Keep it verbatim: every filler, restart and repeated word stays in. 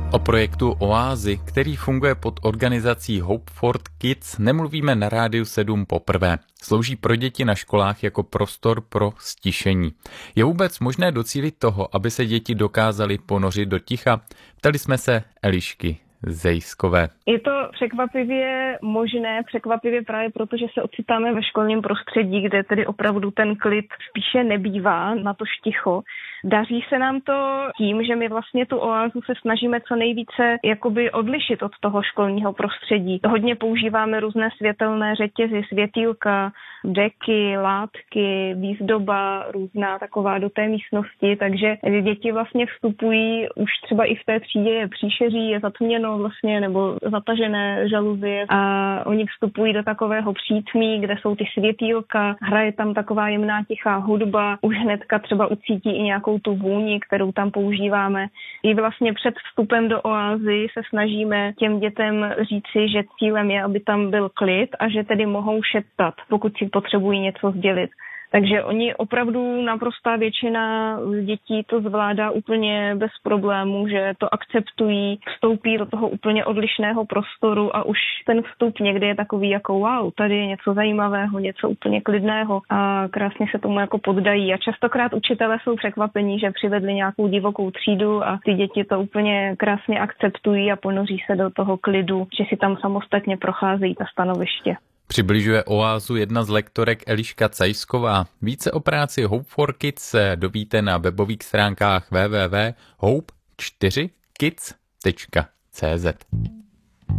O projektu Oázy, který funguje pod organizací Hope for Kids, nemluvíme na Rádiu sedm poprvé. Slouží pro děti na školách jako prostor pro stišení. Je vůbec možné docílit toho, aby se děti dokázaly ponořit do ticha? Ptali jsme se Elišky Zejskové. Je to překvapivě možné, překvapivě právě proto, že se ocitáme ve školním prostředí, kde tedy opravdu ten klid spíše nebývá, na to ticho. Daří se nám to tím, že my vlastně tu oázu se snažíme co nejvíce jakoby odlišit od toho školního prostředí. Hodně používáme různé světelné řetězy, světýlka, deky, látky, výzdoba, různá taková do té místnosti, takže děti vlastně vstupují, už třeba i v té třídě je příšeří, je zatměno vlastně nebo zatažené žaluzie a oni vstupují do takového přítmí, kde jsou ty světýlka, hraje tam taková jemná tichá hudba, už hnedka třeba ucítí i nějakou tu vůni, kterou tam používáme. I vlastně před vstupem do oázy se snažíme těm dětem říci, že cílem je, aby tam byl klid a že tedy mohou šeptat, pokud si potřebují něco sdělit. Takže oni opravdu naprostá většina dětí to zvládá úplně bez problémů, že to akceptují, vstoupí do toho úplně odlišného prostoru a už ten vstup někdy je takový jako wow, tady je něco zajímavého, něco úplně klidného a krásně se tomu jako poddají. A častokrát učitelé jsou překvapení, že přivedli nějakou divokou třídu a ty děti to úplně krásně akceptují a ponoří se do toho klidu, že si tam samostatně procházejí ta stanoviště. Přibližuje oázu jedna z lektorek Eliška Zejsková. Více o práci Hope for Kids se dovíte na webových stránkách w w w tečka hope čtyři kids tečka c z.